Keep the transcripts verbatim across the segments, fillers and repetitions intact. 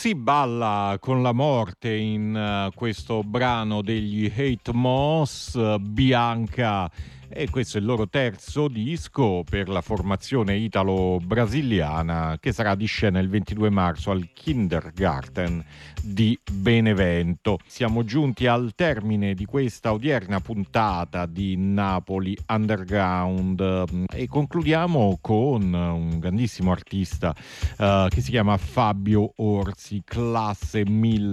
Si balla con la morte in uh, questo brano degli Hate Moss, uh, Bianca, e questo è il loro terzo disco per la formazione italo-brasiliana che sarà di scena il ventidue marzo al Kindergarten di Benevento. Siamo giunti al termine di questa odierna puntata di Napoli Underground e concludiamo con un grandissimo artista uh, che si chiama Fabio Orsi, classe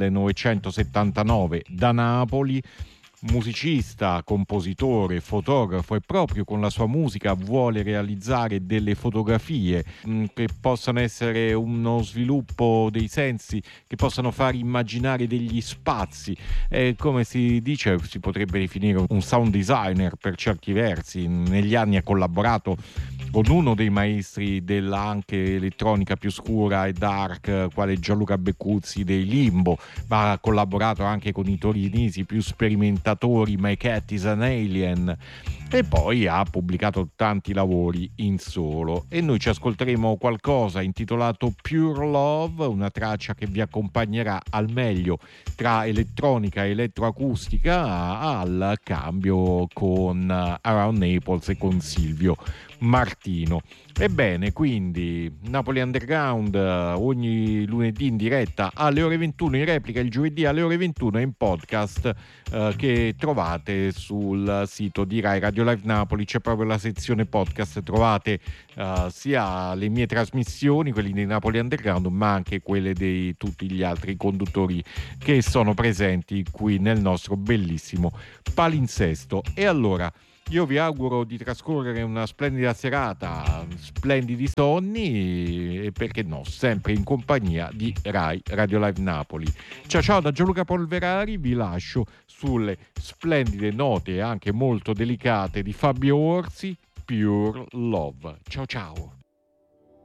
millenovecentosettantanove, da Napoli. Musicista, compositore, fotografo, e proprio con la sua musica vuole realizzare delle fotografie mh, che possano essere uno sviluppo dei sensi, che possano far immaginare degli spazi. E come si dice, si potrebbe definire un sound designer per certi versi. Negli anni ha collaborato con uno dei maestri della anche elettronica più scura e dark, quale Gianluca Beccuzzi dei Limbo, ma ha collaborato anche con i torinesi più sperimentatori, My Cat is an Alien, e poi ha pubblicato tanti lavori in solo. E noi ci ascolteremo qualcosa intitolato Pure Love, una traccia che vi accompagnerà al meglio tra elettronica e elettroacustica al cambio con Around Naples e con Silvio Martino. Ebbene, quindi Napoli Underground ogni lunedì in diretta alle ore ventuno, in replica il giovedì alle ore ventuno e in podcast eh, che trovate sul sito di Rai Radio Live Napoli. C'è proprio la sezione podcast, trovate uh, sia le mie trasmissioni, quelli di Napoli Underground, ma anche quelle di tutti gli altri conduttori che sono presenti qui nel nostro bellissimo palinsesto. E allora io vi auguro di trascorrere una splendida serata, splendidi sonni e, perché no, sempre in compagnia di Rai Radio Live Napoli. Ciao ciao da Gianluca Polverari, vi lascio sulle splendide note anche molto delicate di Fabio Orsi, Pure Love. Ciao ciao.